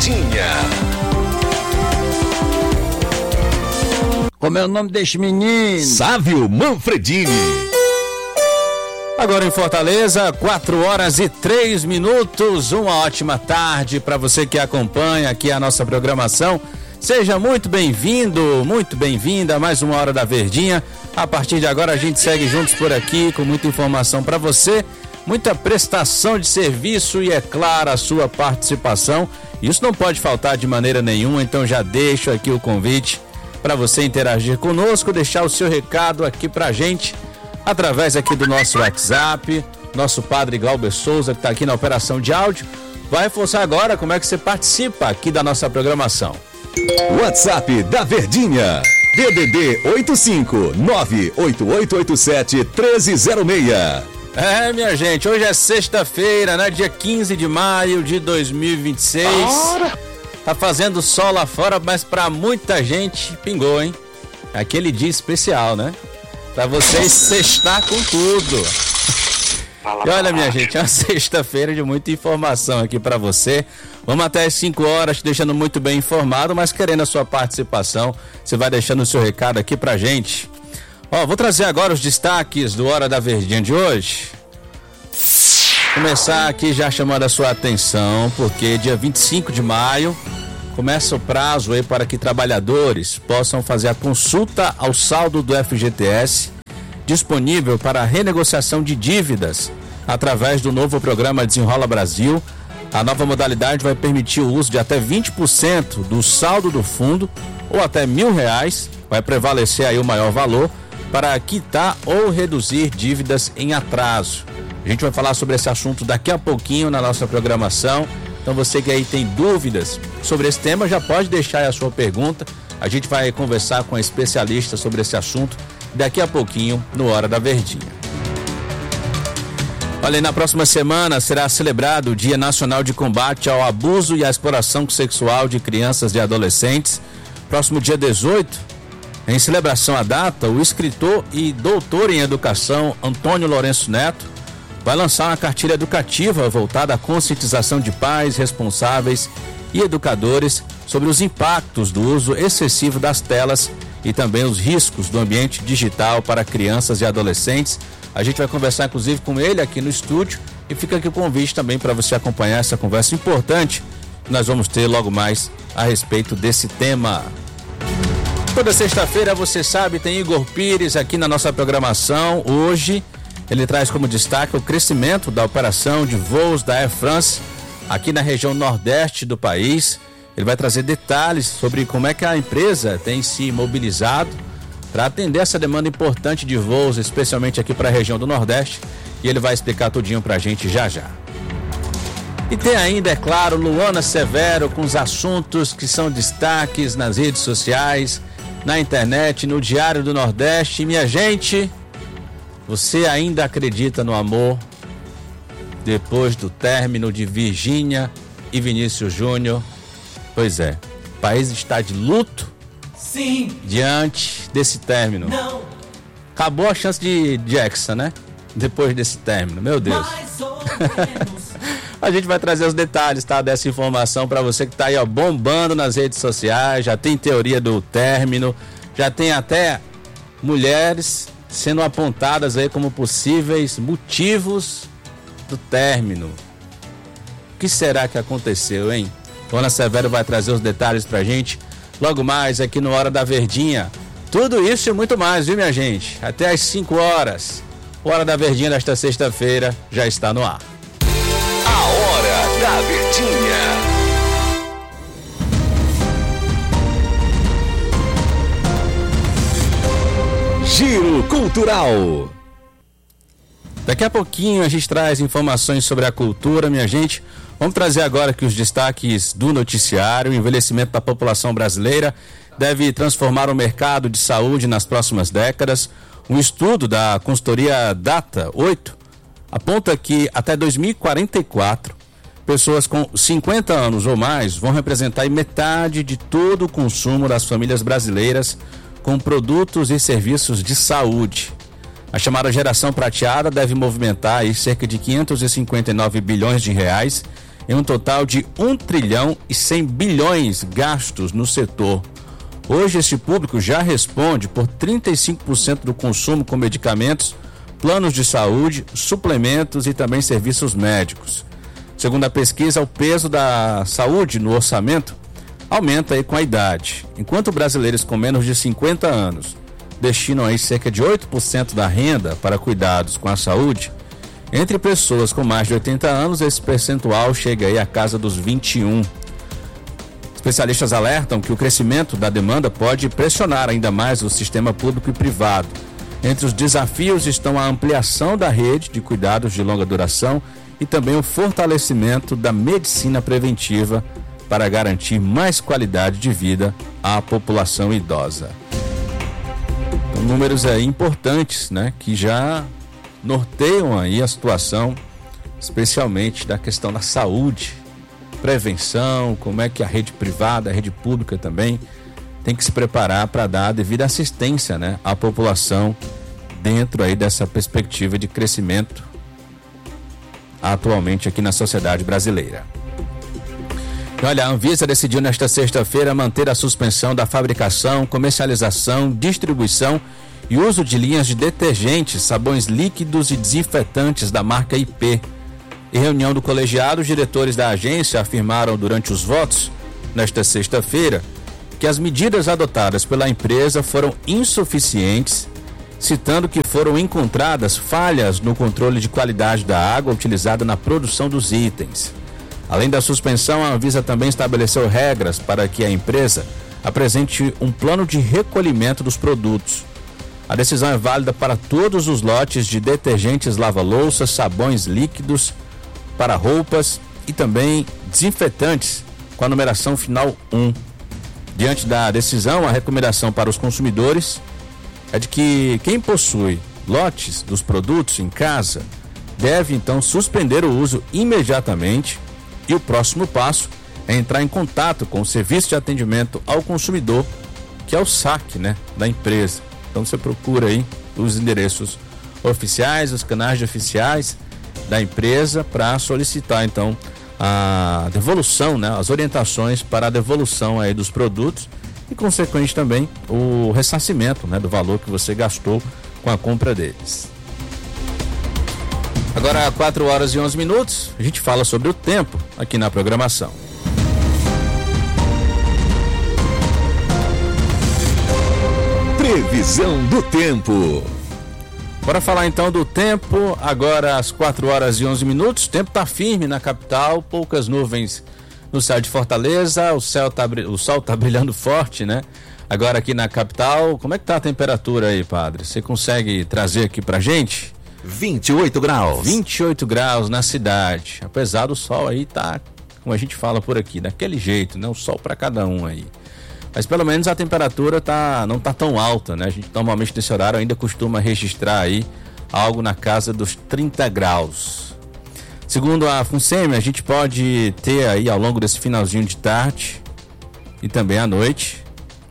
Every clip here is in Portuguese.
Verdinha. Como é o nome deste menino? Sávio Manfredini. Agora em Fortaleza, 4h03. Uma ótima tarde para você que acompanha aqui a nossa programação. Seja muito bem-vindo, muito bem-vinda a mais uma Hora da Verdinha. A partir de agora a gente segue juntos por aqui com muita informação para você, muita prestação de serviço e, é claro, a sua participação. Isso não pode faltar de maneira nenhuma, então já deixo aqui o convite para você interagir conosco, deixar o seu recado aqui pra gente, através aqui do nosso WhatsApp. Nosso padre Glauber Souza, que está aqui na operação de áudio, vai reforçar agora como é que você participa aqui da nossa programação. WhatsApp da Verdinha, DDD 85988871306. Minha gente, hoje é sexta-feira, né? Dia 15 de maio de 2026. Tá fazendo sol lá fora, mas pra muita gente pingou, hein? Aquele dia especial, né? Pra vocês sextar com tudo. E olha, minha gente, é uma sexta-feira de muita informação aqui pra você. Vamos até as 5 horas, te deixando muito bem informado, mas querendo a sua participação, você vai deixando o seu recado aqui pra gente. Vou trazer agora os destaques do Hora da Verdinha de hoje. Começar aqui já chamando a sua atenção, porque dia 25 de maio começa o prazo aí para que trabalhadores possam fazer a consulta ao saldo do FGTS, disponível para a renegociação de dívidas através do novo programa Desenrola Brasil. A nova modalidade vai permitir o uso de até 20% do saldo do fundo ou até R$1.000. Vai prevalecer aí o maior valor para quitar ou reduzir dívidas em atraso. A gente vai falar sobre esse assunto daqui a pouquinho na nossa programação. Então você que aí tem dúvidas sobre esse tema, já pode deixar aí a sua pergunta. A gente vai conversar com a especialista sobre esse assunto daqui a pouquinho no Hora da Verdinha. Olha, na próxima semana será celebrado o Dia Nacional de Combate ao Abuso e à Exploração Sexual de Crianças e Adolescentes. Próximo dia 18, em celebração à data, o escritor e doutor em educação Antônio Lourenço Neto vai lançar uma cartilha educativa voltada à conscientização de pais, responsáveis e educadores sobre os impactos do uso excessivo das telas e também os riscos do ambiente digital para crianças e adolescentes. A gente vai conversar inclusive com ele aqui no estúdio e fica aqui o convite também para você acompanhar essa conversa importante que nós vamos ter logo mais a respeito desse tema. Toda sexta-feira, você sabe, tem Igor Pires aqui na nossa programação. Hoje ele traz como destaque o crescimento da operação de voos da Air France aqui na região nordeste do país. Ele vai trazer detalhes sobre como é que a empresa tem se mobilizado para atender essa demanda importante de voos, especialmente aqui para a região do Nordeste, e ele vai explicar tudinho para a gente já já. E tem ainda, é claro, Luana Severo com os assuntos que são destaques nas redes sociais, na internet, no Diário do Nordeste. Minha gente, você ainda acredita no amor depois do término de Virgínia e Vinícius Júnior? Pois é, o país está de luto. Sim. Diante desse término. Não. Acabou a chance de Jackson, né? Depois desse término, meu Deus. Mais ou menos. A gente vai trazer os detalhes, tá, dessa informação para você que tá aí, ó, bombando nas redes sociais. Já tem teoria do término, já tem até mulheres sendo apontadas aí como possíveis motivos do término. O que será que aconteceu, hein? Luana Severo vai trazer os detalhes pra gente logo mais aqui no Hora da Verdinha. Tudo isso e muito mais, viu, minha gente? Até às 5 horas. O Hora da Verdinha desta sexta-feira já está no ar. A Hora da Verdinha. Giro Cultural. Daqui a pouquinho a gente traz informações sobre a cultura, minha gente. Vamos trazer agora aqui os destaques do noticiário. O envelhecimento da população brasileira deve transformar o mercado de saúde nas próximas décadas. Um estudo da consultoria Data 8 aponta que até 2044, pessoas com 50 anos ou mais vão representar metade de todo o consumo das famílias brasileiras com produtos e serviços de saúde. A chamada geração prateada deve movimentar aí cerca de 559 bilhões de reais em um total de 1 trilhão e 100 bilhões gastos no setor. Hoje, esse público já responde por 35% do consumo com medicamentos, planos de saúde, suplementos e também serviços médicos. Segundo a pesquisa, o peso da saúde no orçamento aumenta aí com a idade. Enquanto brasileiros com menos de 50 anos destinam aí cerca de 8% da renda para cuidados com a saúde, entre pessoas com mais de 80 anos, esse percentual chega aí à casa dos 21%. Especialistas alertam que o crescimento da demanda pode pressionar ainda mais o sistema público e privado. Entre os desafios estão a ampliação da rede de cuidados de longa duração e também o fortalecimento da medicina preventiva para garantir mais qualidade de vida à população idosa. Então, números aí importantes, né, que já norteiam aí a situação, especialmente da questão da saúde, prevenção, como é que a rede privada, a rede pública também tem que se preparar para dar a devida assistência, né, à população dentro aí dessa perspectiva de crescimento atualmente aqui na sociedade brasileira. E olha, a Anvisa decidiu nesta sexta-feira manter a suspensão da fabricação, comercialização, distribuição e uso de linhas de detergentes, sabões líquidos e desinfetantes da marca IP. Em reunião do colegiado, os diretores da agência afirmaram durante os votos, nesta sexta-feira, que as medidas adotadas pela empresa foram insuficientes, citando que foram encontradas falhas no controle de qualidade da água utilizada na produção dos itens. Além da suspensão, a Anvisa também estabeleceu regras para que a empresa apresente um plano de recolhimento dos produtos. A decisão é válida para todos os lotes de detergentes lava-louças, sabões líquidos para roupas e também desinfetantes com a numeração final 1. Diante da decisão, a recomendação para os consumidores é de que quem possui lotes dos produtos em casa deve então suspender o uso imediatamente e o próximo passo é entrar em contato com o serviço de atendimento ao consumidor, que é o SAC, né, da empresa. Então você procura aí os endereços oficiais, os canais oficiais da empresa para solicitar então a devolução, né, as orientações para a devolução aí dos produtos e consequente também o ressarcimento, né, do valor que você gastou com a compra deles. Agora 4 horas e 11 minutos, a gente fala sobre o tempo aqui na programação. Previsão do tempo. Bora falar então do tempo, agora às 4 horas e 11 minutos, o tempo tá firme na capital, poucas nuvens no céu de Fortaleza, o sol tá brilhando forte, né? Agora aqui na capital, como é que tá a temperatura aí, padre? Você consegue trazer aqui pra gente? 28 graus. 28 graus na cidade, apesar do sol aí tá, como a gente fala por aqui, daquele jeito, né? O sol pra cada um aí. Mas pelo menos a temperatura não tá tão alta, né? A gente normalmente nesse horário ainda costuma registrar aí algo na casa dos 30 graus. Segundo a FUNSEMI, a gente pode ter aí ao longo desse finalzinho de tarde e também à noite,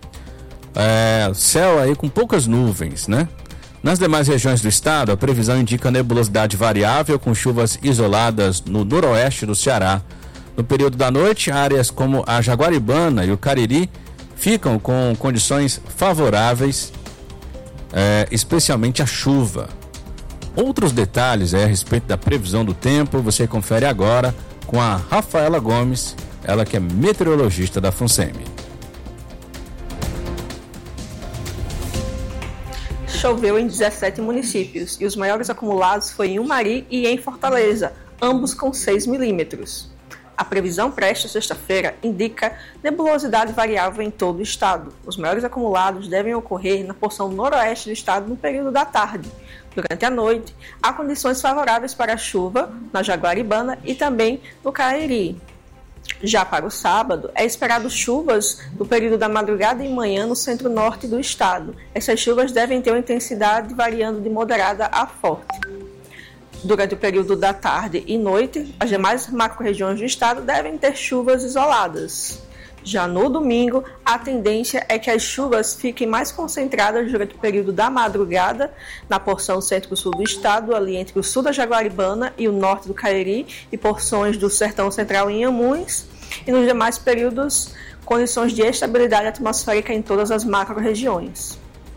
céu aí com poucas nuvens, né? Nas demais regiões do estado, a previsão indica nebulosidade variável com chuvas isoladas no noroeste do Ceará. No período da noite, áreas como a Jaguaribana e o Cariri ficam com condições favoráveis, especialmente a chuva. Outros detalhes a respeito da previsão do tempo você confere agora com a Rafaela Gomes, ela que é meteorologista da FUNSEMI. Choveu em 17 municípios e os maiores acumulados foi em Umari e em Fortaleza, ambos com 6 milímetros. A previsão para esta sexta-feira indica nebulosidade variável em todo o estado. Os maiores acumulados devem ocorrer na porção noroeste do estado no período da tarde. Durante a noite, há condições favoráveis para a chuva na Jaguaribana e também no Cariri. Já para o sábado, é esperado chuvas no período da madrugada e manhã no centro-norte do estado. Essas chuvas devem ter uma intensidade variando de moderada a forte. Durante o período da tarde e noite, as demais macro-regiões do estado devem ter chuvas isoladas. Já no domingo, a tendência é que as chuvas fiquem mais concentradas durante o período da madrugada, na porção centro-sul do estado, ali entre o sul da Jaguaribana e o norte do Cariri, e porções do sertão central em Inhamuns, e nos demais períodos, condições de estabilidade atmosférica em todas as macro-regiões.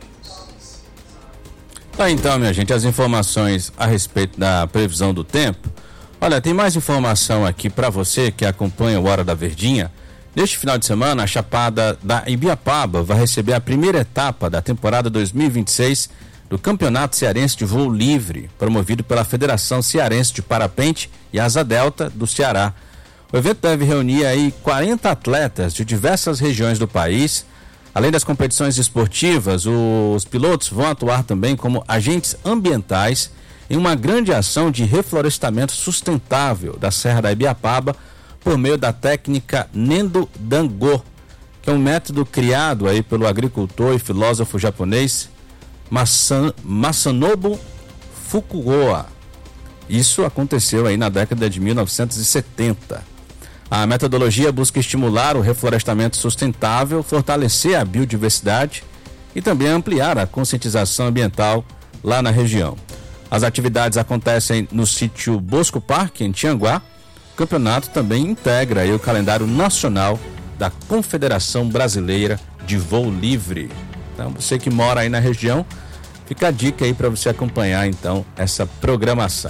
Tá, então, minha gente, as informações a respeito da previsão do tempo. Olha, tem mais informação aqui para você que acompanha o Hora da Verdinha. Neste final de semana, a Chapada da Ibiapaba vai receber a primeira etapa da temporada 2026 do Campeonato Cearense de Voo Livre, promovido pela Federação Cearense de Parapente e Asa Delta do Ceará. O evento deve reunir aí 40 atletas de diversas regiões do país. Além das competições esportivas, os pilotos vão atuar também como agentes ambientais em uma grande ação de reflorestamento sustentável da Serra da Ibiapaba, por meio da técnica Nendo Dango, que é um método criado aí pelo agricultor e filósofo japonês Masanobu Fukuoka. Isso aconteceu aí na década de 1970. A metodologia busca estimular o reflorestamento sustentável, fortalecer a biodiversidade e também ampliar a conscientização ambiental lá na região. As atividades acontecem no sítio Bosco Parque, em Tianguá. O campeonato também integra aí o calendário nacional da Confederação Brasileira de Voo Livre. Então, você que mora aí na região, fica a dica aí para você acompanhar então essa programação.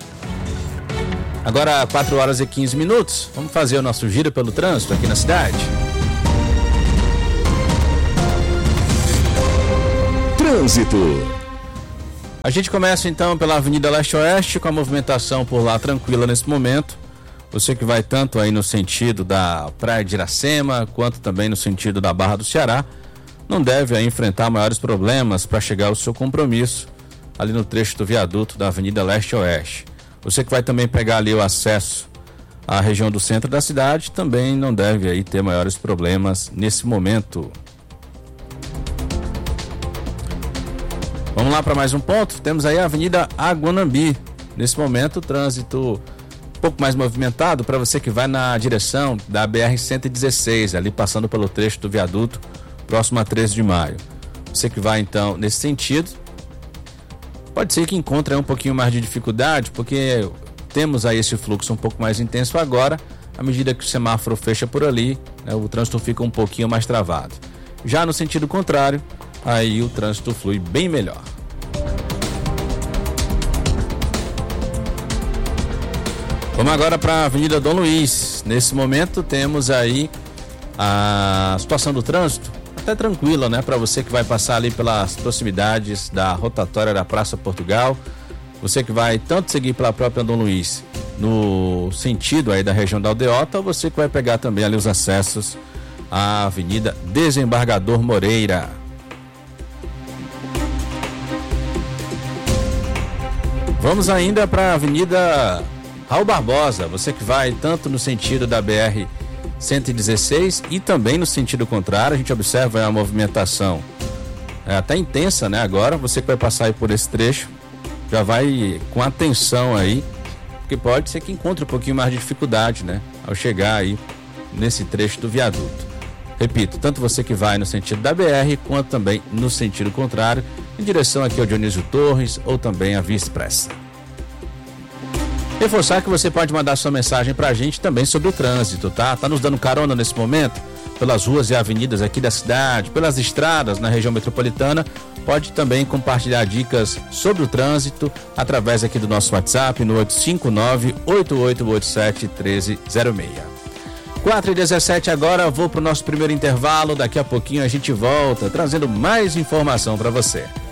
Agora 4 horas e 15 minutos, vamos fazer o nosso giro pelo trânsito aqui na cidade. Trânsito. A gente começa então pela Avenida Leste-Oeste, com a movimentação por lá tranquila nesse momento. Você que vai tanto aí no sentido da Praia de Iracema, quanto também no sentido da Barra do Ceará, não deve aí enfrentar maiores problemas para chegar ao seu compromisso ali no trecho do viaduto da Avenida Leste-Oeste. Você que vai também pegar ali o acesso à região do centro da cidade, também não deve aí ter maiores problemas nesse momento. Vamos lá para mais um ponto. Temos aí a Avenida Aguanambi. Nesse momento, o trânsito um pouco mais movimentado para você que vai na direção da BR-116, ali passando pelo trecho do viaduto, próximo a 13 de maio. Você que vai então nesse sentido, pode ser que encontre um pouquinho mais de dificuldade, porque temos aí esse fluxo um pouco mais intenso agora. À medida que o semáforo fecha por ali, né, o trânsito fica um pouquinho mais travado. Já no sentido contrário, aí o trânsito flui bem melhor. Vamos agora para a Avenida Dom Luiz. Nesse momento temos aí a situação do trânsito até tranquila, né? Para você que vai passar ali pelas proximidades da rotatória da Praça Portugal, você que vai tanto seguir pela própria Dom Luiz no sentido aí da região da Aldeota, ou você que vai pegar também ali os acessos à Avenida Desembargador Moreira. Vamos ainda para a Avenida Raul Barbosa, você que vai tanto no sentido da BR-116 e também no sentido contrário. A gente observa a movimentação até intensa, né? Agora você que vai passar aí por esse trecho, já vai com atenção aí, porque pode ser que encontre um pouquinho mais de dificuldade, né? Ao chegar aí nesse trecho do viaduto. Repito, tanto você que vai no sentido da BR, quanto também no sentido contrário, em direção aqui ao Dionísio Torres ou também à Via Expressa. Reforçar que você pode mandar sua mensagem pra gente também sobre o trânsito, tá? Tá nos dando carona nesse momento pelas ruas e avenidas aqui da cidade, pelas estradas na região metropolitana. Pode também compartilhar dicas sobre o trânsito através aqui do nosso WhatsApp no 859-8887-1306. 4h17 agora, vou pro nosso primeiro intervalo. Daqui a pouquinho a gente volta trazendo mais informação para você.